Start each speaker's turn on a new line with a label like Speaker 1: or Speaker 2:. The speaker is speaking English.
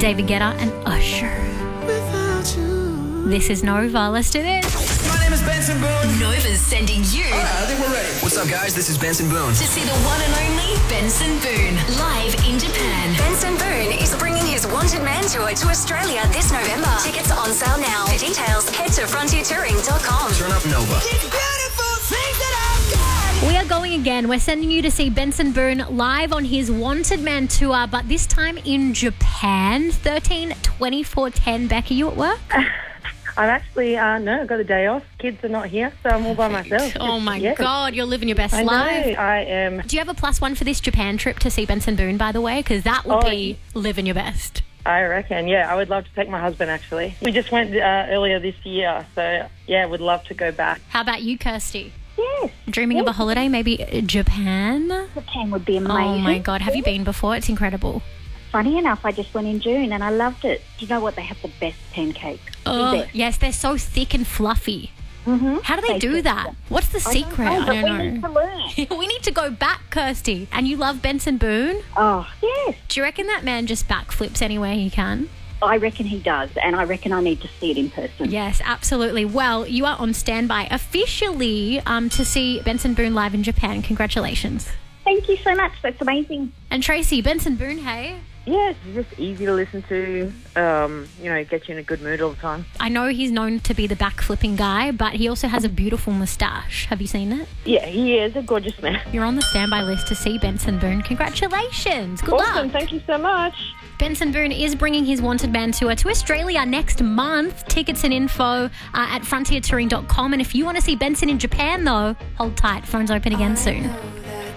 Speaker 1: David Guetta and Usher. This is Nova. Let's do this.
Speaker 2: My name is Benson Boone.
Speaker 3: Nova's sending you
Speaker 2: I think we're ready. What's up, guys? This is Benson Boone.
Speaker 3: to see the one and only Benson Boone live in Japan. Benson Boone is bringing his Wanted Man tour to Australia this November. Tickets on sale now. For details, head to frontiertouring.com.
Speaker 2: Turn up Nova.
Speaker 1: We are going again. We're sending you to see Benson Boone live on his Wanted Man tour, but this time in Japan. 13/24/10. Becky, you at work?
Speaker 4: I'm actually, no, I've got a day off. Kids are not here, so I'm all by myself.
Speaker 1: Oh my
Speaker 4: Yes.
Speaker 1: God, you're living your best
Speaker 4: I know,
Speaker 1: life.
Speaker 4: I am.
Speaker 1: Do you have a +1 for this Japan trip to see Benson Boone, by the way? Because that would
Speaker 4: Oh,
Speaker 1: be living your best.
Speaker 4: I reckon, yeah. I would love to take my husband, actually. We just went earlier this year, so, yeah, would love to go back.
Speaker 1: How about you, Kirsty?
Speaker 5: Yes.
Speaker 1: Dreaming of a holiday, maybe Japan?
Speaker 5: Japan would be amazing.
Speaker 1: Oh my God, have you been before? It's incredible.
Speaker 5: Funny enough, I just went in June and I loved it. Do you know what? They have the best pancakes.
Speaker 1: Oh,
Speaker 5: The best.
Speaker 1: yes, they're so thick and fluffy.
Speaker 5: Mm-hmm.
Speaker 1: How do they do that? What's the secret?
Speaker 5: I
Speaker 1: I
Speaker 5: don't
Speaker 1: don't
Speaker 5: know, but we need to learn.
Speaker 1: We need to go back, Kirsty. And you love Benson Boone?
Speaker 5: Oh, yes.
Speaker 1: Do you reckon that man just backflips anywhere he can?
Speaker 5: I reckon he does, and I reckon I need to see it in person.
Speaker 1: Yes, absolutely. Well, you are on standby officially to see Benson Boone live in Japan. Congratulations.
Speaker 5: Thank you so much. That's amazing.
Speaker 1: And Tracy, Benson Boone, hey?
Speaker 4: Yeah, it's just easy to listen to, get you in a good mood all the time.
Speaker 1: I know he's known to be the backflipping guy, but he also has a beautiful moustache. Have you seen it?
Speaker 4: Yeah, he is a gorgeous man.
Speaker 1: You're on the standby list to see Benson Boone. Congratulations. Good
Speaker 4: Awesome,
Speaker 1: luck.
Speaker 4: thank you so much.
Speaker 1: Benson Boone is bringing his Wanted Man tour to Australia next month. Tickets and info at frontiertouring.com. And if you want to see Benson in Japan, though, hold tight. Phones open again soon.